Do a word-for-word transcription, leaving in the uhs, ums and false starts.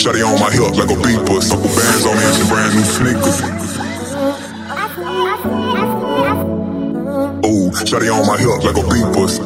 Shawty on my hip like a beeper. Couple bands on me and some brand new sneakers. Ooh, shawty on my hip like a beeper.